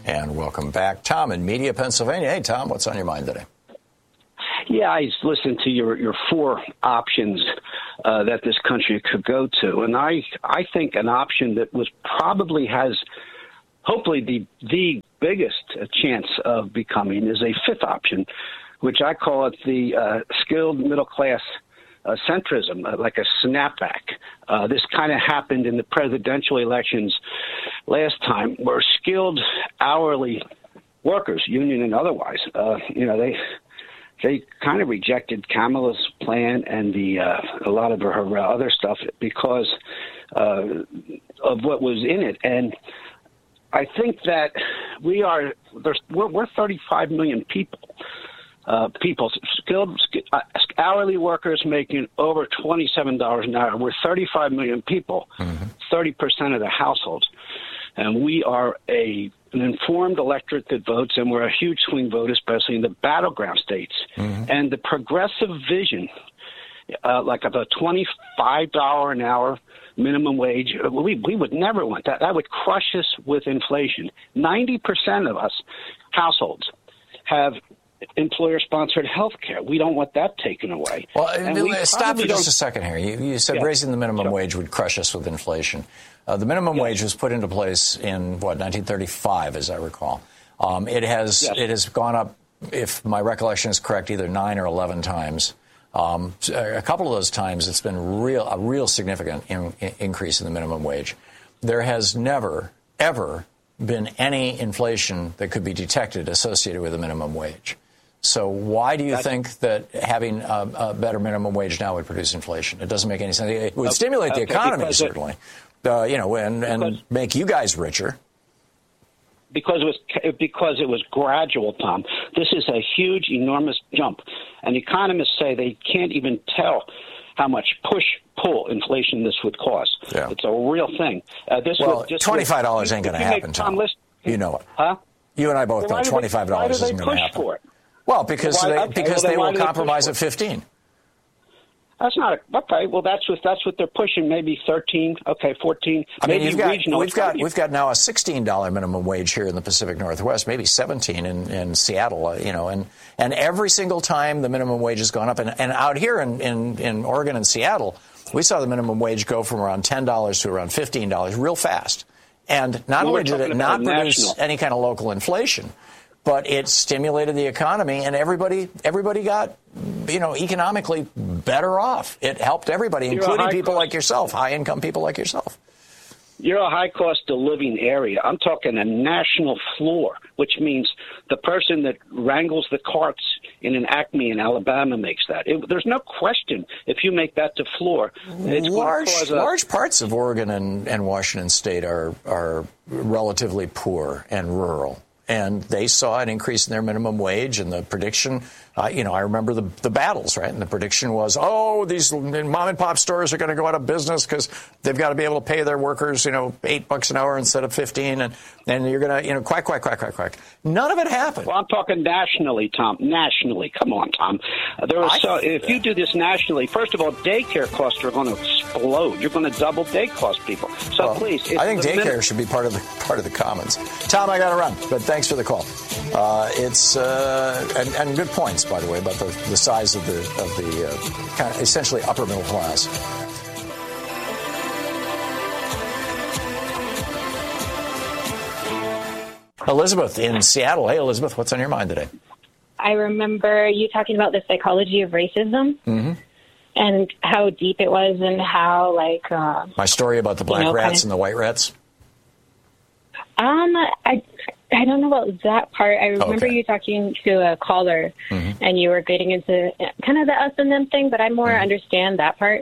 And welcome back, Tom in Media, Pennsylvania. Hey, Tom, what's on your mind today? Yeah, I listened to your four options that this country could go to. And I think an option that was probably has hopefully the biggest chance of becoming is a fifth option, which I call it the skilled middle class centrism, like a snapback. This kind of happened in the presidential elections last time, where skilled hourly workers, union and otherwise, they kind of rejected Kamala's plan and a lot of her other stuff because of what was in it. And I think that we're 35 million people. Skilled hourly workers making over $27 an hour. We're 35 million people, 30% of the households. And we are an informed electorate that votes, and we're a huge swing vote, especially in the battleground states. And the progressive vision, like of a $25 an hour minimum wage, we would never want that. That would crush us with inflation. 90% of us households have employer-sponsored health care. We don't want that taken away. Well, stop for just a second here. You said raising the minimum wage would crush us with inflation. The minimum wage was put into place in, 1935, as I recall. It has gone up, if my recollection is correct, either 9 or 11 times. A couple of those times, it's been a real significant increase in the minimum wage. There has never, ever been any inflation that could be detected associated with a minimum wage. So why do you think that having a better minimum wage now would produce inflation? It doesn't make any sense. It would stimulate the economy, certainly, and make you guys richer. Because it was gradual, Tom. This is a huge, enormous jump. And economists say they can't even tell how much push-pull inflation this would cause. Yeah. It's a real thing. $25 ain't going to happen, Tom. You know it. Huh? You and I both know $25 isn't going to happen. For it? Well, because they will compromise at 15. That's not okay. Well, that's what they're pushing. Maybe 13. Okay, 14. I mean, we've got now a $16 minimum wage here in the Pacific Northwest, maybe 17 in Seattle. And every single time the minimum wage has gone up, and out here in Oregon and Seattle, we saw the minimum wage go from around $10 to around $15 real fast. And not only did it not produce any kind of local inflation, but it stimulated the economy, and everybody got, economically better off. It helped everybody, including people like yourself, high-income people like yourself. You're a high-cost-of-living area. I'm talking a national floor, which means the person that wrangles the carts in an Acme in Alabama makes that. There's no question if you make that to floor. Large parts of Oregon and Washington State are relatively poor and rural. And they saw an increase in their minimum wage, and the prediction, I remember the battles, right? And the prediction was, these mom-and-pop stores are going to go out of business because they've got to be able to pay their workers, $8 an hour instead of 15, and you're going to, quack, quack, quack, quack, quack. None of it happened. Well, I'm talking nationally, Tom. Nationally. Come on, Tom. If you do this nationally, first of all, daycare costs are going to explode. You're going to double day cost people. So please. I think daycare should be part of the commons. Tom, I got to run, but thanks for the call. It's and good points, by the way, about the size of the kind of essentially upper middle class. Elizabeth in Seattle. Hey, Elizabeth, what's on your mind today? I remember you talking about the psychology of racism and how deep it was, and how my story about the black rats and the white rats. I don't know about that part. I remember you talking to a caller, and you were getting into kind of the us and them thing, but I more understand that part.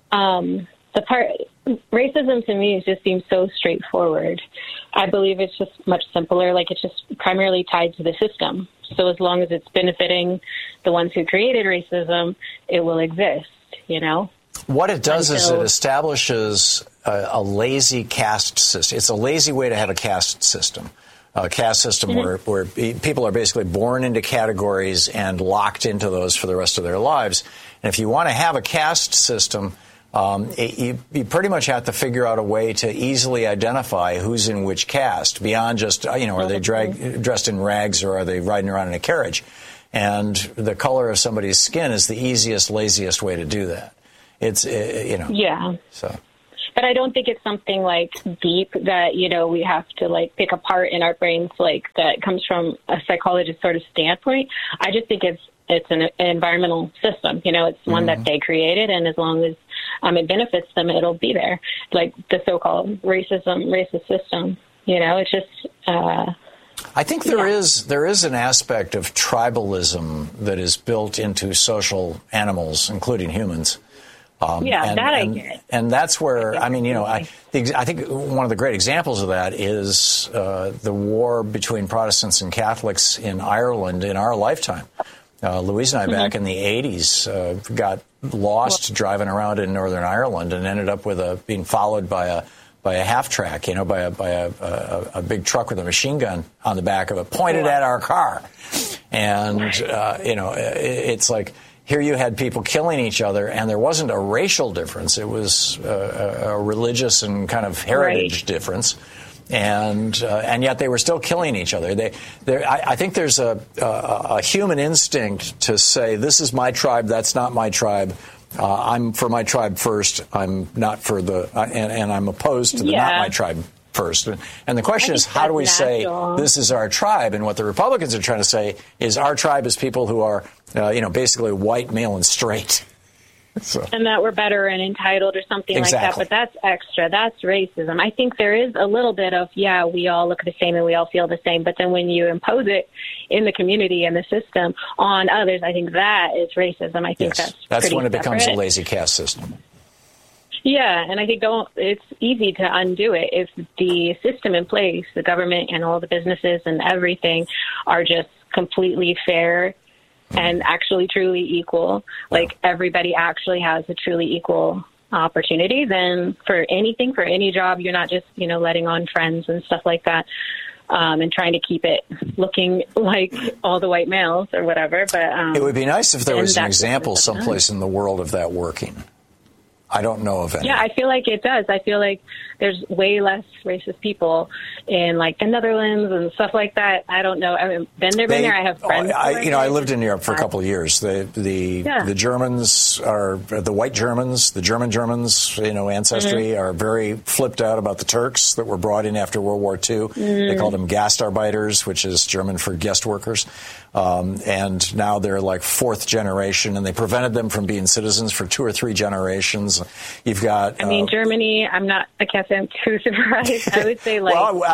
Racism to me just seems so straightforward. I believe it's just much simpler. It's just primarily tied to the system. So as long as it's benefiting the ones who created racism, it will exist, What it does is it establishes a lazy caste system. It's a lazy way to have a caste system. A caste system where people are basically born into categories and locked into those for the rest of their lives. And if you want to have a caste system, You pretty much have to figure out a way to easily identify who's in which caste beyond just, are they dressed in rags or are they riding around in a carriage? And the color of somebody's skin is the easiest, laziest way to do that. It's, Yeah. So. But I don't think it's something like deep that, we have to pick apart in our brains, that comes from a psychologist sort of standpoint. I just think it's an environmental system. It's one that they created, and as long as it benefits them, it'll be there. Like the so-called racist system. It's just. I think there is an aspect of tribalism that is built into social animals, including humans. I get. And that's where, I think one of the great examples of that is the war between Protestants and Catholics in Ireland in our lifetime. Louise and I, back in the 80s, got lost driving around in Northern Ireland and ended up with being followed by a half track, by a big truck with a machine gun on the back of it, pointed at our car. And, it's like, here you had people killing each other, and there wasn't a racial difference. It was a religious and kind of heritage difference. And yet they were still killing each other. I think there's a human instinct to say, this is my tribe, that's not my tribe. I'm for my tribe first. I'm not for and I'm opposed to the not my tribe first. And the question is, how do we say this is our tribe? And what the Republicans are trying to say is our tribe is people who are, basically white, male, and straight. So. And that we're better and entitled or something like that. But that's extra. That's racism. I think there is a little bit of, we all look the same and we all feel the same. But then when you impose it in the community and the system on others, I think that is racism. I think that's when it becomes a lazy caste system. Yeah, and I think it's easy to undo it if the system in place, the government and all the businesses and everything are just completely fair and actually truly equal. Like everybody actually has a truly equal opportunity. Then for any job, you're not just, letting on friends and stuff like that. And trying to keep it looking like all the white males or whatever. But it would be nice if there was an example someplace in the world of that working. I don't know of any. Yeah, I feel like it does. I feel like there's way less racist people in the Netherlands and stuff like that. I don't know. I mean, been there. I have friends. I lived in Europe for a couple of years. The Germans are the white Germans, the German Germans, ancestry are very flipped out about the Turks that were brought in after World War II. They called them Gastarbeiters, which is German for guest workers. And now they're like fourth generation, and they prevented them from being citizens for 2 or 3 generations. You've got. Germany. I can't say I'm too surprised. I would say England.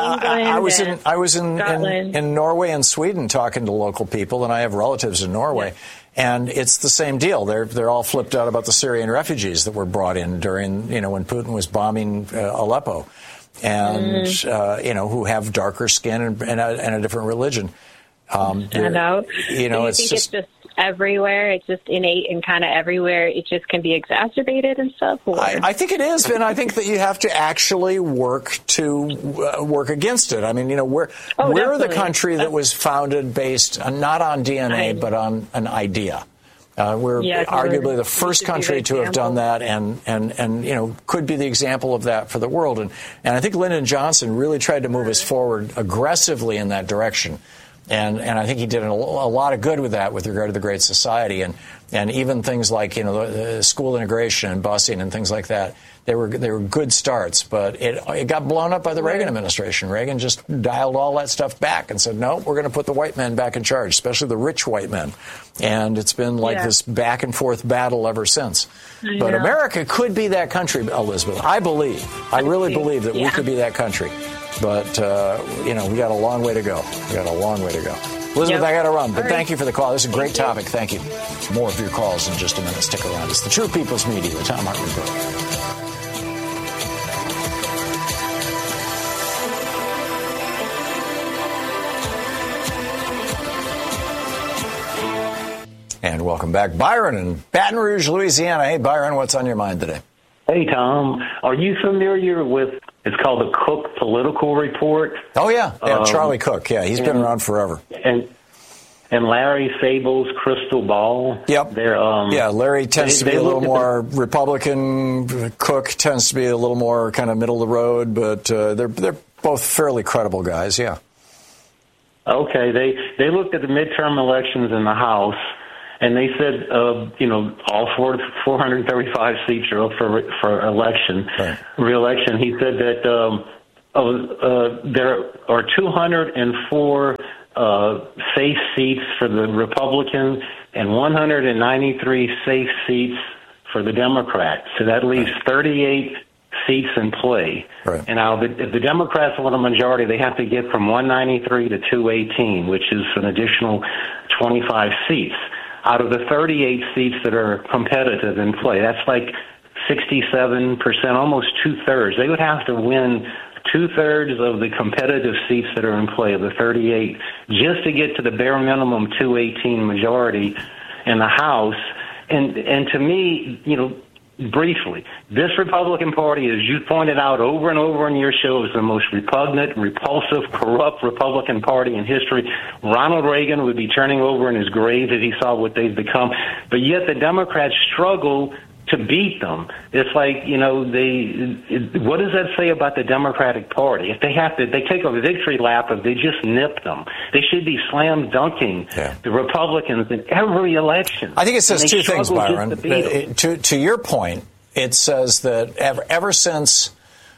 I was in Norway and Sweden talking to local people, and I have relatives in Norway. Yeah. And it's the same deal. They're all flipped out about the Syrian refugees that were brought in during when Putin was bombing Aleppo, and who have darker skin and a different religion. I know. It's just everywhere. It's just innate and kind of everywhere. It just can be exacerbated and stuff. I think it is, and I think that you have to actually work against it. I mean, we're the country that was founded based not on DNA but on an idea. We're arguably the first country to have done that, and could be the example of that for the world. And I think Lyndon Johnson really tried to move us forward aggressively in that direction. And I think he did a lot of good with that with regard to the Great Society and even things like the school integration and busing and things like that. They were good starts, but it got blown up by the Reagan administration. Reagan just dialed all that stuff back and said, no, we're going to put the white men back in charge, especially the rich white men. And it's been this back and forth battle ever since. But America could be that country, Elizabeth. I really believe that we could be that country. But, we got a long way to go. Elizabeth, I got to run. But thank you for the call. This is a great topic. Thank you. More of your calls in just a minute. Stick around. It's the True People's Media, the Thom Hartmann Report. And welcome back. Byron in Baton Rouge, Louisiana. Hey, Byron, what's on your mind today? Hey, Tom. Are you familiar with, it's called the Cook Political Report? Oh, yeah. Charlie Cook. Yeah, he's been around forever. and Larry Sable's crystal ball. Yep. Larry tends to be a little more Republican. Cook tends to be a little more kind of middle of the road, but they're both fairly credible guys. Yeah. Okay. They looked at the midterm elections in the House, and they said, all 435 seats are up for election, right. Re-election. He said that there are 204 safe seats for the Republicans and 193 safe seats for the Democrats. So that leaves 38 seats in play. Right. And now, if the Democrats want a majority, they have to get from 193 to 218, which is an additional 25 seats. Out of the 38 seats that are competitive in play, that's like 67%, almost two-thirds. They would have to win two-thirds of the competitive seats that are in play, of the 38, just to get to the bare minimum 218 majority in the House. And to me, briefly, this Republican Party, as you pointed out over and over in your show, is the most repugnant, repulsive, corrupt Republican Party in history. Ronald Reagan would be turning over in his grave if he saw what they've become. But yet the Democrats struggle to beat them. It's like, what does that say about the Democratic Party? If they take a victory lap, if they just nip them, they should be slam dunking the Republicans in every election. I think it says two things, Byron. To your point, it says that ever since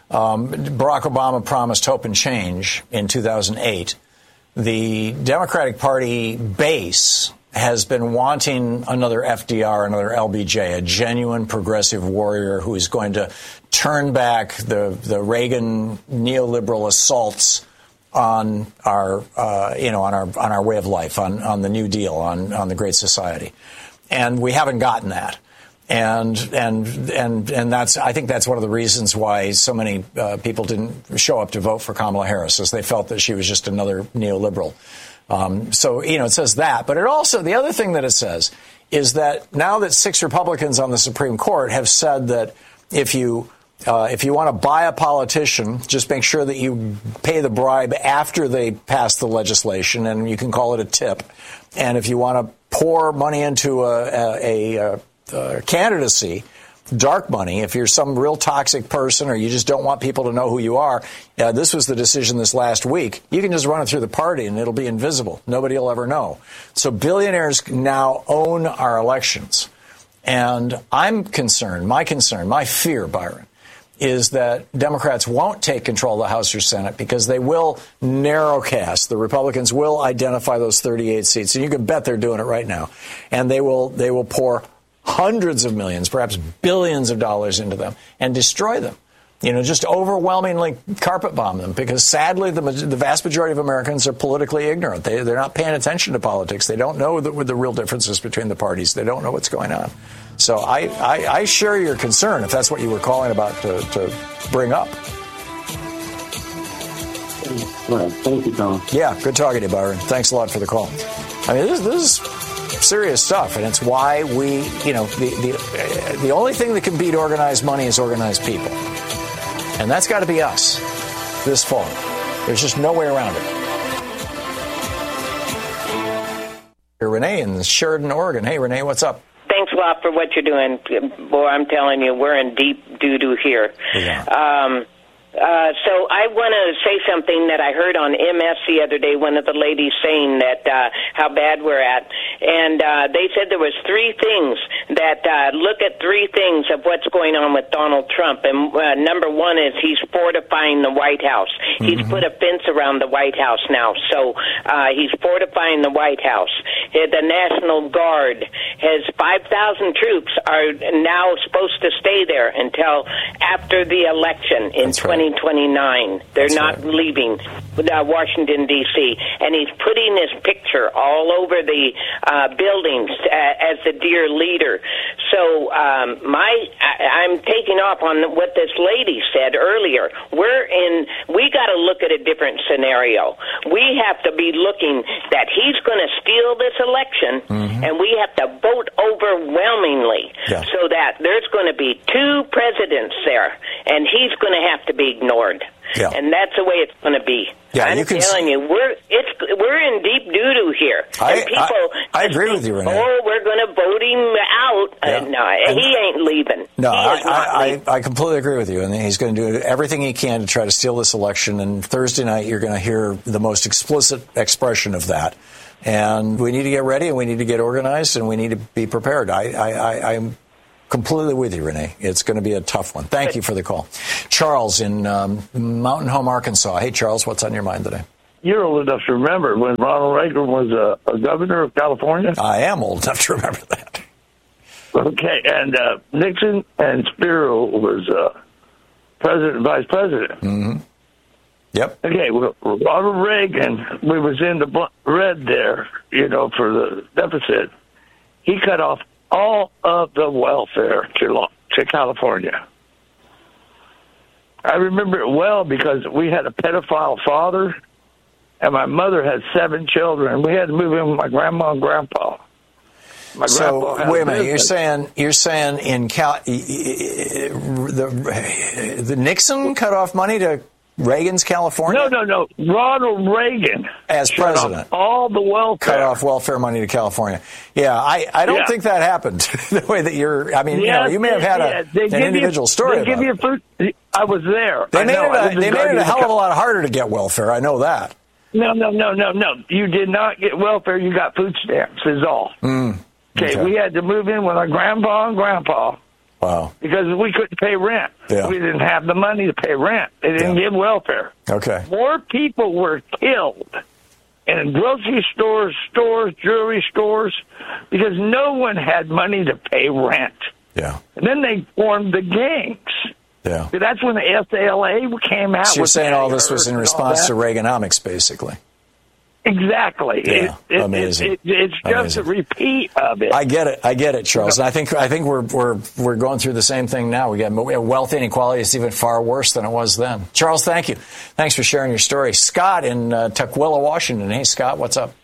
Barack Obama promised hope and change in 2008, the Democratic Party base has been wanting another FDR, another LBJ, a genuine progressive warrior who is going to turn back the Reagan neoliberal assaults on our on our way of life, on the New Deal, on the Great Society, and we haven't gotten that. And that's, I think that's one of the reasons why so many people didn't show up to vote for Kamala Harris, is they felt that she was just another neoliberal. So, it says that. But it also, the other thing that it says is that now that 6 Republicans on the Supreme Court have said that if you want to buy a politician, just make sure that you pay the bribe after they pass the legislation, and you can call it a tip. And if you want to pour money into a candidacy, dark money, if you're some real toxic person or you just don't want people to know who you are, this was the decision this last week, you can just run it through the party and it'll be invisible. Nobody will ever know. So billionaires now own our elections. And I'm concerned, my fear, Byron, is that Democrats won't take control of the House or Senate because they will narrowcast. The Republicans will identify those 38 seats, and you can bet they're doing it right now. And they will pour hundreds of millions, perhaps billions of dollars into them and destroy them. Just overwhelmingly carpet bomb them, because sadly the vast majority of Americans are politically ignorant. They're not paying attention to politics. They don't know the real differences between the parties. They don't know what's going on. So I share your concern, if that's what you were calling about to bring up. Well, thank you, Tom. Yeah, good talking to you, Byron. Thanks a lot for the call. I mean, this is serious stuff, and it's why we, the only thing that can beat organized money is organized people. And that's got to be us this fall. There's just no way around it. Here's Renee in Sheridan, Oregon. Hey, Renee, what's up? Thanks a lot for what you're doing. Boy, I'm telling you, we're in deep doo-doo here. Yeah. So I want to say something that I heard on MS the other day, one of the ladies saying that how bad we're at. And they said there was 3 things that look at 3 things of what's going on with Donald Trump. And number 1 is he's fortifying the White House. Mm-hmm. He's put a fence around the White House now. So he's fortifying the White House. The National Guard has 5,000 troops are now supposed to stay there until after the election in 2029. They're not leaving Washington, D.C. And he's putting his picture all over the buildings as the dear leader. So I'm taking off on what this lady said earlier. We got to look at a different scenario. We have to be looking that he's going to steal this election, and we have to vote overwhelmingly so that there's going to be 2 presidents there, and he's going to have to be ignored. Yeah. And that's the way it's going to be. Yeah, I'm telling you, we're we're in deep doo-doo here. I agree with you, Renee. Oh, we're going to vote him out. Yeah. No, he ain't leaving. No, I completely agree with you. And he's going to do everything he can to try to steal this election. And Thursday night, you're going to hear the most explicit expression of that. And we need to get ready, and we need to get organized, and we need to be prepared. I'm completely with you, Renee. It's going to be a tough one. Thank you for the call. Charles in Mountain Home, Arkansas. Hey, Charles, what's on your mind today? You're old enough to remember when Ronald Reagan was a governor of California? I am old enough to remember that. Okay, and Nixon and Spiro was president and vice president. Mm-hmm. Yep. Okay, well, Ronald Reagan, we was in the red there, for the deficit. He cut off all of the welfare to California. I remember it well because we had a pedophile father, and my mother had 7 children. We had to move in with my grandma and grandpa. So wait a minute, you're saying in the Nixon cut off money to Reagan's California? No. Ronald Reagan, as president, all the welfare, cut off welfare money to California. Yeah, I don't think that happened the way that you're. I mean, you may have had an individual story. They give you food. I was there. They made it a hell of a lot harder to get welfare. I know that. No. You did not get welfare. You got food stamps. Is all. Okay, we had to move in with our grandpa and grandpa. Wow. Because we couldn't pay rent. Yeah. We didn't have the money to pay rent. They didn't give welfare. Okay. More people were killed in grocery stores, jewelry stores, because no one had money to pay rent. Yeah. And then they formed the gangs. Yeah. So that's when the SALA came out. So you're saying all this was in response to Reaganomics, basically. Exactly. Yeah, amazing. It's just a repeat of it. I get it, Charles. And I think we're going through the same thing now. We got wealth inequality is even far worse than it was then. Charles, thank you. Thanks for sharing your story. Scott in Tukwila, Washington. Hey, Scott, what's up?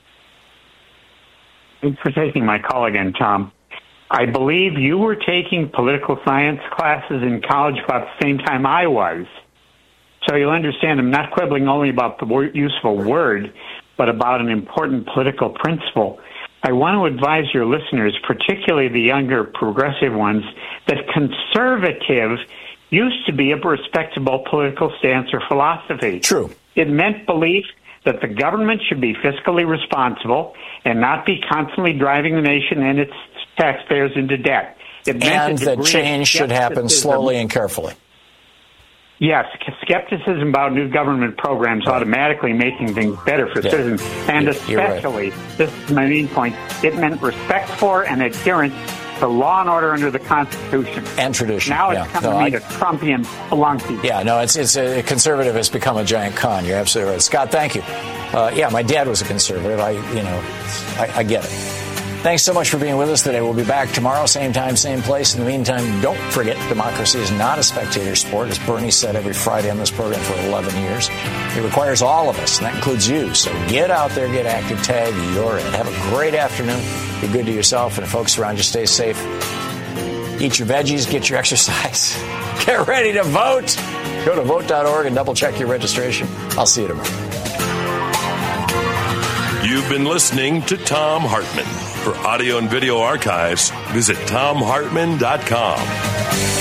Thanks for taking my call again, Tom. I believe you were taking political science classes in college about the same time I was. So you'll understand I'm not quibbling only about the useful word, but about an important political principle. I want to advise your listeners, particularly the younger progressive ones, that conservative used to be a respectable political stance or philosophy. True. It meant belief that the government should be fiscally responsible and not be constantly driving the nation and its taxpayers into debt. It meant that change should happen slowly and carefully. Yes, skepticism about new government programs automatically making things better for citizens. And especially, this is my main point, it meant respect for and adherence to law and order under the Constitution. And tradition. Now it's come to mean a Trumpian flunky. Yeah, no, it's a conservative has become a giant con. You're absolutely right. Scott, thank you. My dad was a conservative. I get it. Thanks so much for being with us today. We'll be back tomorrow, same time, same place. In the meantime, don't forget, democracy is not a spectator sport, as Bernie said every Friday on this program for 11 years. It requires all of us, and that includes you. So get out there, get active, tag, you're in. Have a great afternoon. Be good to yourself and the folks around you. Stay safe. Eat your veggies, get your exercise. Get ready to vote. Go to vote.org and double-check your registration. I'll see you tomorrow. You've been listening to Thom Hartmann. For audio and video archives, visit thomhartmann.com.